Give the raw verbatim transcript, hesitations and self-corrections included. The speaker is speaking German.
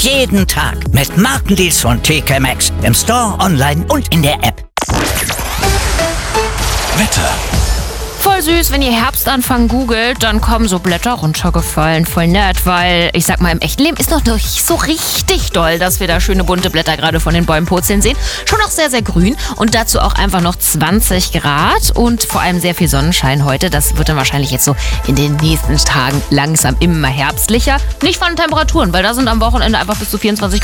Jeden Tag mit Markendeals von T K Maxx im Store, online und in der App. Wetter. Voll süß, wenn ihr Herbstanfang googelt, dann kommen so Blätter runtergefallen. Voll nett, weil ich sag mal, im echten Leben ist noch nicht so richtig doll, dass wir da schöne bunte Blätter gerade von den Bäumen purzeln sehen. Schon noch sehr, sehr grün und dazu auch einfach noch zwanzig Grad und vor allem sehr viel Sonnenschein heute. Das wird dann wahrscheinlich jetzt so in den nächsten Tagen langsam immer herbstlicher. Nicht von den Temperaturen, weil da sind am Wochenende einfach bis zu vierundzwanzig Grad.